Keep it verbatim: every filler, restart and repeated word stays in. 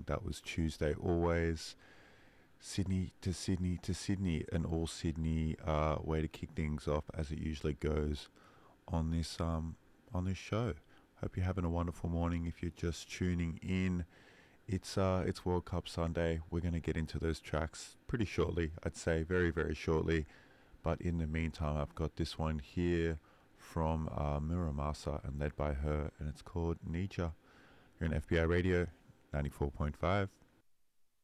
That was Tuesday Always. Sydney to Sydney to Sydney, an all Sydney uh, way to kick things off, as it usually goes on this um on this show. Hope you're having a wonderful morning. If you're just tuning in, it's uh it's World Cup Sunday. We're going to get into those tracks pretty shortly. I'd say very very shortly. But in the meantime, I've got this one here from uh, Muramasa and led by her, and it's called Need Ya. You're on F B I Radio ninety-four point five.